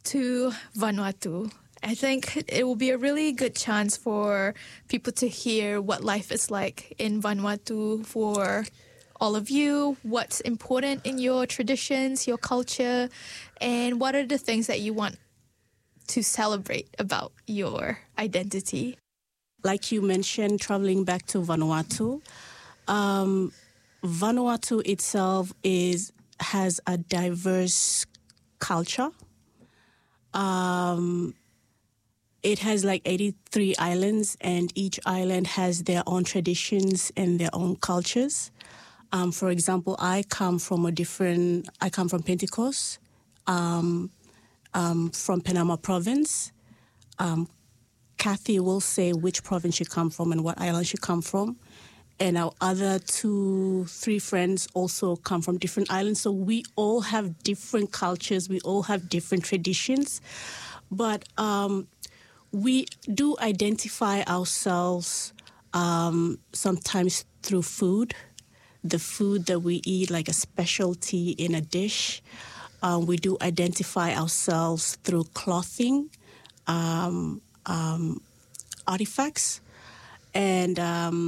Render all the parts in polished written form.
to Vanuatu. I think it will be a really good chance for people to hear what life is like in Vanuatu for all of you, what's important in your traditions, your culture, and what are the things that you want to celebrate about your identity. Like you mentioned, traveling back to Vanuatu, Vanuatu itself has a diverse culture. It has like 83 islands, and each island has their own traditions and their own cultures. For example, I come from Pentecost, from Penama province. Kathy will say which province she come from and what island she come from. And our other 2-3 friends also come from different islands. So we all have different cultures. We all have different traditions. But we do identify ourselves sometimes through food. The food that we eat, like a specialty in a dish. We do identify ourselves through clothing, artifacts. And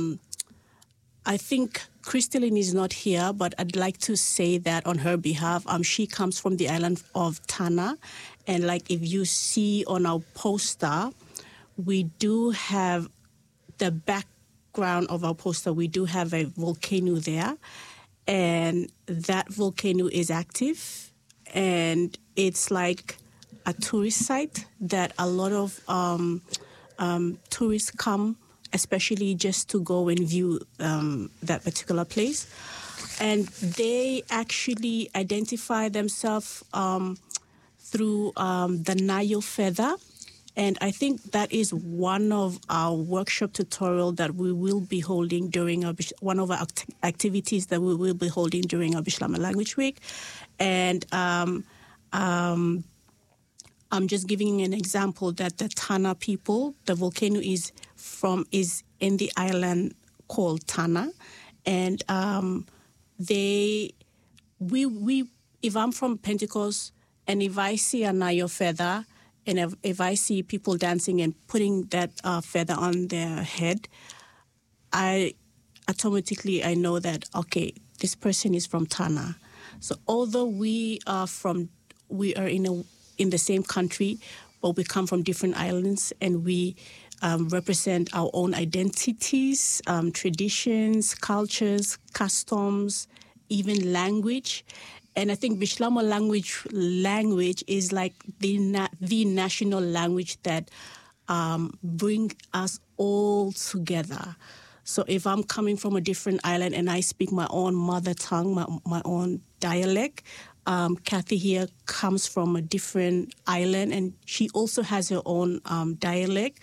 I think Crystalline is not here, but I'd like to say that on her behalf. She comes from the island of Tanna. And like if you see on our poster, we do have the background of our poster. We do have a volcano there. And that volcano is active. And it's like a tourist site that a lot of tourists come, especially just to go and view that particular place. And they actually identify themselves through the Nayo feather. And I think that is one of our workshop tutorial that we will be holding during one of our activities that we will be holding during our Bislama Language Week. And I'm just giving an example that the Tanna people, the volcano is in the island called Tanna, and if I'm from Pentecost and if I see a Nayo feather and if I see people dancing and putting that feather on their head, I know that okay, this person is from Tanna. So although we are in the same country, but we come from different islands and we represent our own identities, traditions, cultures, customs, even language. And I think Bislama language is like the national language that bring us all together. So if I'm coming from a different island and I speak my own mother tongue, my own dialect, Kathy here comes from a different island and she also has her own dialect.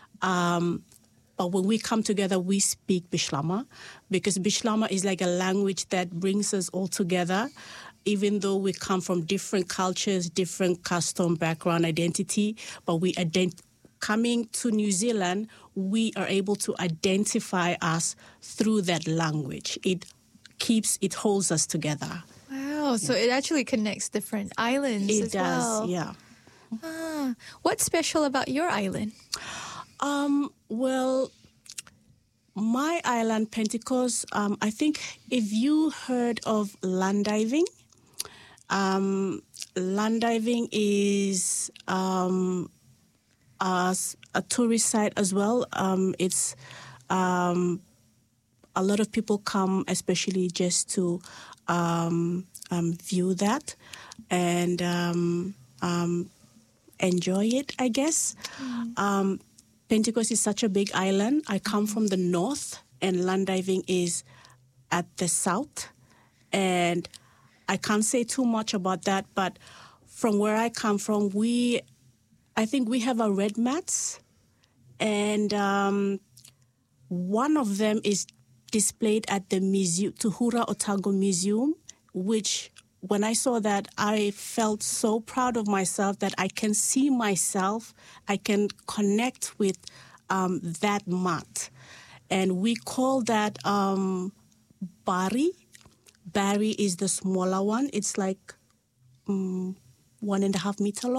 But when we come together, we speak Bislama because Bislama is like a language that brings us all together. Even though we come from different cultures, different custom, background, identity, but coming to New Zealand, we are able to identify us through that language. It holds us together. Wow, so it actually connects different islands as well. It does, yeah. What's special about your island? Well, my island, Pentecost, I think if you heard of land diving, land diving is a tourist site as well. It's a lot of people come, especially just to view that and enjoy it, I guess. Pentecost is such a big island. I come from the north, and land diving is at the south. And I can't say too much about that, but from where I come from, I think we have our red mats, and one of them is displayed at the Tuhura Otago Museum, which when I saw that, I felt so proud of myself that I can see myself, I can connect with that mat. And we call that Bari. Bari is the smaller one. It's like 1.5 meter long.